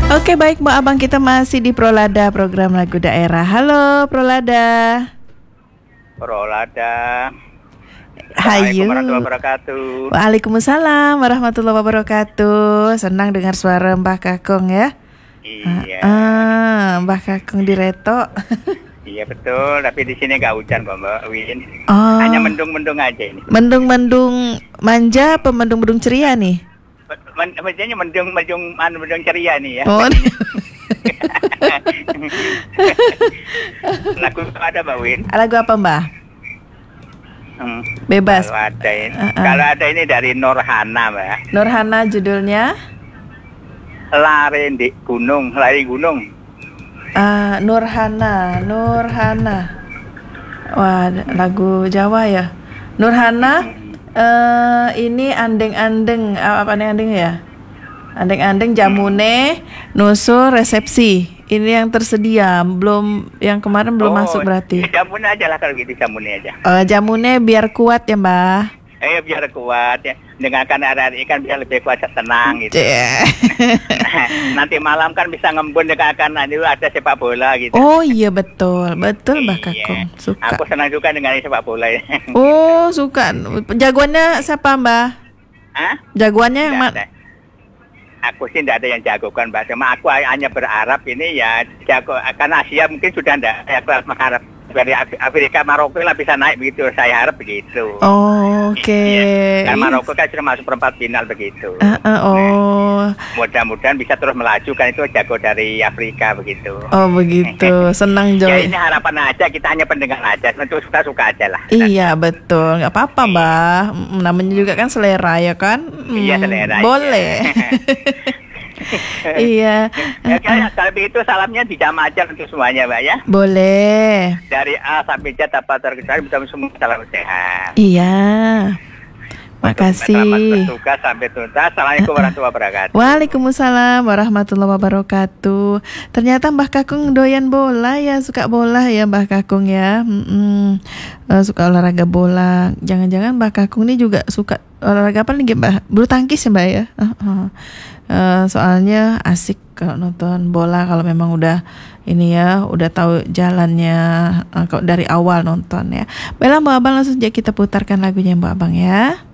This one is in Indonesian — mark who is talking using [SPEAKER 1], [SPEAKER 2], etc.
[SPEAKER 1] Oke, baik Mbak Abang, kita masih di Prolada, program lagu daerah. Halo Prolada.
[SPEAKER 2] Prolada.
[SPEAKER 1] Hayu.
[SPEAKER 2] Assalamualaikum warahmatullahi wabarakatuh.
[SPEAKER 1] Waalaikumsalam warahmatullahi wabarakatuh. Senang dengar suara Mbah Kakung ya.
[SPEAKER 2] Iya.
[SPEAKER 1] Mbah Kakung di Reto.
[SPEAKER 2] Iya betul, tapi di sini nggak hujan kok Mbak Win.
[SPEAKER 1] Oh.
[SPEAKER 2] Hanya mendung-mendung aja ini.
[SPEAKER 1] Mendung-mendung manja apa mendung-mendung ceria nih?
[SPEAKER 2] Maksudnya mendung ceria nih ya.
[SPEAKER 1] Oh.
[SPEAKER 2] Lagu ada Mbak Win.
[SPEAKER 1] Lagu apa Mbak? Bebas.
[SPEAKER 2] Kalau ada ini dari Nurhana Mbak.
[SPEAKER 1] Nurhana judulnya?
[SPEAKER 2] Lari gunung.
[SPEAKER 1] Nurhana. Wah, lagu Jawa ya. Nurhana. Ini andeng-andeng, apa andeng-andeng ya? Andeng-andeng jamune, nusul resepsi. Ini yang tersedia, yang kemarin belum masuk berarti.
[SPEAKER 2] Jamune aja lah kalau gitu, jamune aja.
[SPEAKER 1] Jamune biar kuat ya Mbak.
[SPEAKER 2] Biar kuat ya. Dengarkan hari-hari kan biar lebih kuat, tenang gitu. Nanti malam kan bisa ngembun dengarkan itu ada sepak bola gitu.
[SPEAKER 1] Oh iya betul Mbak Kakung. Suka.
[SPEAKER 2] Aku senang juga dengan sepak bola.
[SPEAKER 1] Oh suka. Jagoannya siapa Mbak?
[SPEAKER 2] Hah?
[SPEAKER 1] Jagoannya yang mana?
[SPEAKER 2] Aku sih tidak ada yang jago kan Mbak. Cuma aku hanya berharap ini ya jago. Karena Asia mungkin sudah tidak. Saya mengharap dari Afrika, Maroko lah bisa naik begitu. Saya harap begitu.
[SPEAKER 1] Oh, oke.
[SPEAKER 2] Okay. Karena Maroko kan sudah masuk perempat final begitu. Mudah-mudahan bisa terus melaju kan, itu jago dari Afrika begitu.
[SPEAKER 1] Oh begitu. Senang Joy.
[SPEAKER 2] Ya ini harapan aja, kita hanya pendengar aja. Untuk suka-suka aja lah.
[SPEAKER 1] Iya betul. Gak apa-apa Mbak. Namanya juga kan selera ya kan.
[SPEAKER 2] Iya selera.
[SPEAKER 1] Boleh. Iya.
[SPEAKER 2] Kalau begitu salamnya dijamah aja untuk semuanya Mbak ya.
[SPEAKER 1] Boleh.
[SPEAKER 2] Dari A sampai Z tanpa terkecuali bisa semua salam sehat.
[SPEAKER 1] Iya. Makasih.
[SPEAKER 2] Selamat bertugas sampai tuntas. Assalamualaikum warahmatullahi wabarakatuh.
[SPEAKER 1] Waalaikumsalam warahmatullahi wabarakatuh. Ternyata Mbah Kakung doyan bola ya, suka bola ya Mbah Kakung ya. Suka olahraga bola. Jangan-jangan Mbah Kakung ini juga suka olahraga apa nih Mbak? Bulu tangkis ya Mbak ya. Soalnya asik kalau nonton bola, kalau memang udah ini ya, udah tahu jalannya dari awal nonton ya. Baiklah Mbak Abang, langsung saja kita putarkan lagunya Mbak Abang ya.